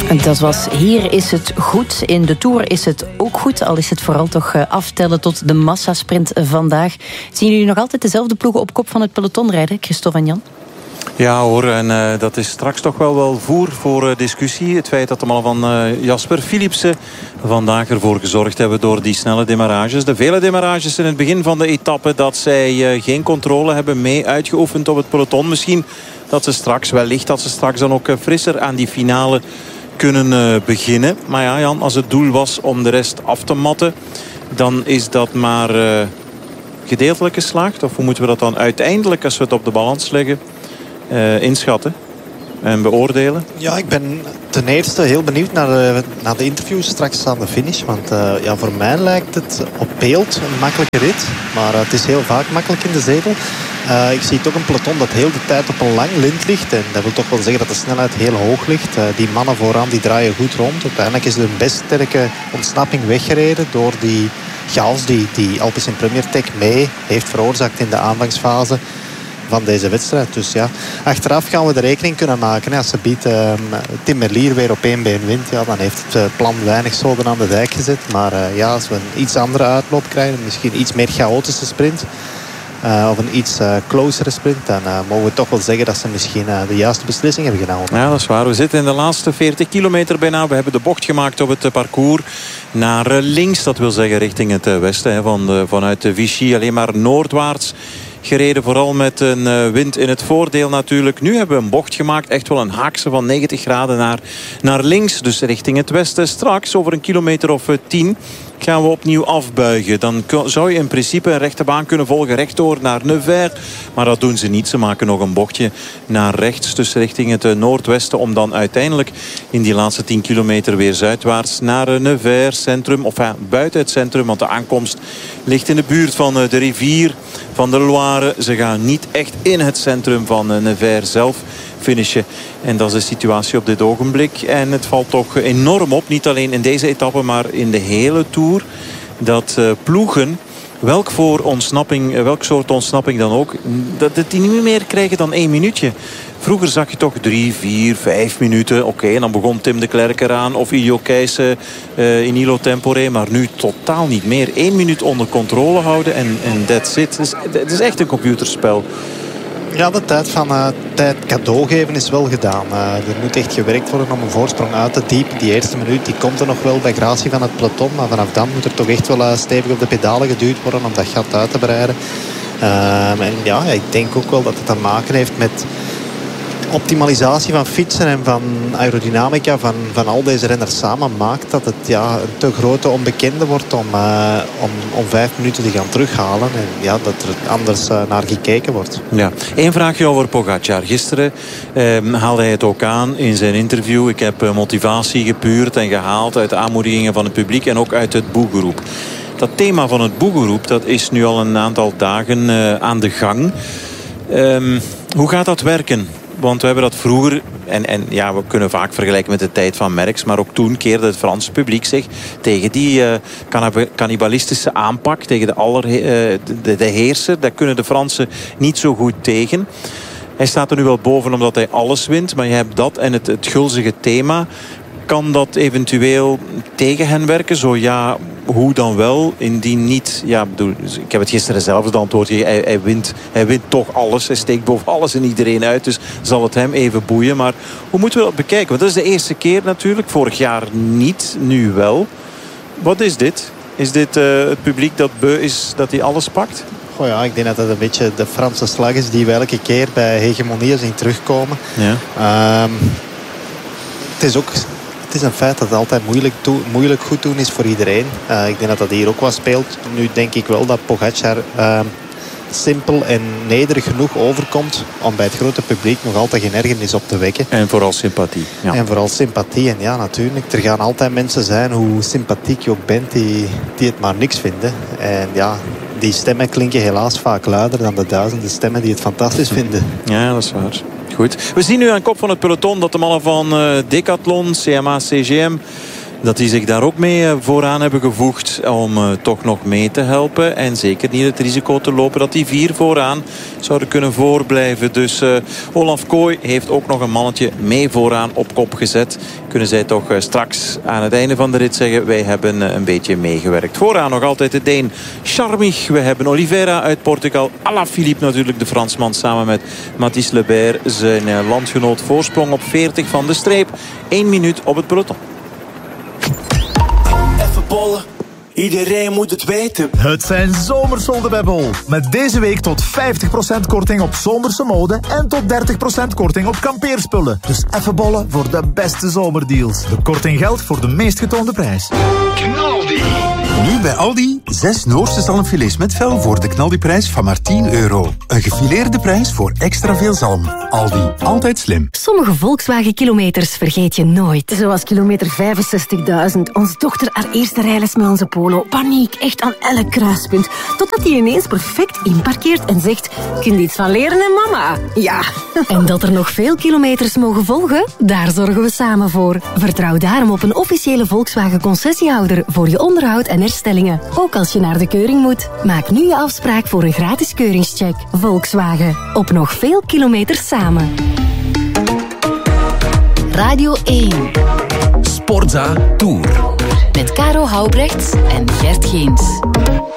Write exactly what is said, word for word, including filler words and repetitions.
Dat was Hier is het goed. In de Tour is het ook goed. Al is het vooral toch aftellen tot de massasprint vandaag. Zien jullie nog altijd dezelfde ploegen op kop van het peloton rijden? Christophe en Jan? Ja hoor, en uh, dat is straks toch wel wel voer voor uh, discussie. Het feit dat de mannen van uh, Jasper Philipsen vandaag ervoor gezorgd hebben door die snelle demarages. De vele demarages in het begin van de etappe dat zij uh, geen controle hebben mee uitgeoefend op het peloton. Misschien dat ze straks, wellicht dat ze straks dan ook uh, frisser aan die finale kunnen uh, beginnen. Maar ja Jan, als het doel was om de rest af te matten, dan is dat maar uh, gedeeltelijk geslaagd. Of hoe moeten we dat dan uiteindelijk, als we het op de balans leggen, Uh, inschatten en beoordelen? Ja, ik ben ten eerste heel benieuwd naar de, naar de interviews straks aan de finish. Want uh, ja, voor mij lijkt het op beeld een makkelijke rit. Maar uh, het is heel vaak makkelijk in de zetel. Uh, ik zie toch een peloton dat heel de tijd op een lang lint ligt. En dat wil toch wel zeggen dat de snelheid heel hoog ligt. Uh, die mannen vooraan die draaien goed rond. Uiteindelijk is er een best sterke ontsnapping weggereden door die chaos die, die Alpecin Premier Tech mee heeft veroorzaakt in de aanvangsfase van deze wedstrijd. Dus ja, achteraf gaan we de rekening kunnen maken. Als ze biedt uh, Tim Merlier weer op één been wint, ja, dan heeft het plan weinig zoden aan de dijk gezet. Maar uh, ja, als we een iets andere uitloop krijgen, misschien iets meer chaotische sprint, Uh, of een iets uh, closere sprint, dan uh, mogen we toch wel zeggen dat ze misschien uh, de juiste beslissing hebben genomen. Ja, dat is waar. We zitten in de laatste veertig kilometer bijna. We hebben de bocht gemaakt op het uh, parcours naar uh, links. Dat wil zeggen richting het uh, westen. Hè, van de, vanuit de Vichy alleen maar noordwaarts gereden. Vooral met een uh, wind in het voordeel natuurlijk. Nu hebben we een bocht gemaakt. Echt wel een haakse van negentig graden naar, naar links. Dus richting het westen. Straks over een kilometer of uh, tien gaan we opnieuw afbuigen. Dan zou je in principe een rechte baan kunnen volgen rechtdoor naar Nevers. Maar dat doen ze niet. Ze maken nog een bochtje naar rechts. Dus richting het uh, noordwesten. Om dan uiteindelijk in die laatste tien kilometer weer zuidwaarts naar uh, Nevers centrum. Of ja, buiten het centrum. Want de aankomst ligt in de buurt van uh, de rivier van de Loire. Ze gaan niet echt in het centrum van uh, Nevers zelf finishen. En dat is de situatie op dit ogenblik. En het valt toch enorm op. Niet alleen in deze etappe, maar in de hele Tour. Dat uh, ploegen, welk, voor ontsnapping, welk soort ontsnapping dan ook, dat die niet meer krijgen dan één minuutje. Vroeger zag je toch drie, vier, vijf minuten. Oké, okay, en dan begon Tim de Klerk eraan. Of Iljo Keijsen uh, in Ilo Tempore. Maar nu totaal niet meer. Eén minuut onder controle houden en, en that's it. Het is, het is echt een computerspel. Ja, de tijd van uh, tijd cadeau geven is wel gedaan. Uh, er moet echt gewerkt worden om een voorsprong uit te diepen. Die eerste minuut die komt er nog wel bij gratie van het peloton. Maar vanaf dan moet er toch echt wel uh, stevig op de pedalen geduwd worden om dat gat uit te breiden. Uh, en ja, ik denk ook wel dat het te maken heeft met optimalisatie van fietsen en van aerodynamica van, van al deze renners samen maakt dat het ja, een te grote onbekende wordt om, uh, om, om vijf minuten te gaan terughalen. En ja, dat er anders uh, naar gekeken wordt. Ja, Eén vraagje over Pogacar. Gisteren eh, haalde hij het ook aan in zijn interview. Ik heb uh, motivatie gepuurd en gehaald uit de aanmoedigingen van het publiek en ook uit het boegeroep. Dat thema van het boegeroep, dat is nu al een aantal dagen uh, aan de gang. Um, hoe gaat dat werken? Want we hebben dat vroeger, en, en ja, we kunnen vaak vergelijken met de tijd van Merckx, maar ook toen keerde het Franse publiek zich tegen die uh, cannibalistische aanpak, tegen de, aller, uh, de, de heerser. Daar kunnen de Fransen niet zo goed tegen. Hij staat er nu wel boven omdat hij alles wint, maar je hebt dat en het, het gulzige thema. Kan dat eventueel tegen hen werken? Zo ja, hoe dan wel? Indien niet, ja, bedoel, ik heb het gisteren zelf het antwoord gegeven. Hij, hij, wint, hij wint toch alles. Hij steekt boven alles en iedereen uit. Dus zal het hem even boeien. Maar hoe moeten we dat bekijken? Want dat is de eerste keer natuurlijk. Vorig jaar niet, nu wel. Wat is dit? Is dit uh, het publiek dat beu is dat hij alles pakt? Oh ja, ik denk dat dat een beetje de Franse slag is die we elke keer bij hegemonie zien terugkomen. Ja. Um, het is ook... Het is een feit dat het altijd moeilijk, toe, moeilijk goed doen is voor iedereen. Uh, ik denk dat dat hier ook wat speelt. Nu denk ik wel dat Pogacar uh, simpel en nederig genoeg overkomt om bij het grote publiek nog altijd geen ergernis op te wekken. En vooral sympathie. Ja. En vooral sympathie. En ja, natuurlijk, er gaan altijd mensen zijn, hoe sympathiek je ook bent, die, die het maar niks vinden. En ja, die stemmen klinken helaas vaak luider dan de duizenden stemmen die het fantastisch vinden. Ja, dat is waar. Goed. We zien nu aan kop van het peloton dat de mannen van uh, Decathlon, C M A, C G M dat die zich daar ook mee vooraan hebben gevoegd om uh, toch nog mee te helpen. En zeker niet het risico te lopen dat die vier vooraan zouden kunnen voorblijven. Dus uh, Olaf Kooi heeft ook nog een mannetje mee vooraan op kop gezet. Kunnen zij toch uh, straks aan het einde van de rit zeggen, wij hebben uh, een beetje meegewerkt. Vooraan nog altijd de Deen Charmig. We hebben Oliveira uit Portugal. Alaphilippe natuurlijk, de Fransman, samen met Mathis Lebert. Zijn uh, landgenoot. Voorsprong op veertig van de streep. Eén minuut op het peloton. Even bollen. Iedereen moet het weten. Het zijn zomersolden bij Bol. Met deze week tot vijftig procent korting op zomerse mode en tot dertig procent korting op kampeerspullen. Dus even bollen voor de beste zomerdeals. De korting geldt voor de meest getoonde prijs. Knaldi. Nu bij Aldi zes Noorse zalmfilets met vel voor de knaldiprijs van maar tien euro. Een gefileerde prijs voor extra veel zalm. Aldi, altijd slim. Sommige Volkswagen-kilometers vergeet je nooit. Zoals kilometer vijfenzestigduizend. Onze dochter haar eerste rijles met onze Polo. Paniek, echt aan elk kruispunt. Totdat hij ineens perfect inparkeert en zegt... Kun je iets van leren, hè, mama? Ja. En dat er nog veel kilometers mogen volgen? Daar zorgen we samen voor. Vertrouw daarom op een officiële Volkswagen-concessiehouder voor je onderhoud en herstellingen. Ook als je naar de keuring moet. Maak nu je afspraak voor een gratis keuringscheck. Volkswagen. Op nog veel kilometers samen. Radio één. Sportza Tour. Met Caro Houbrechts en Gert Geens.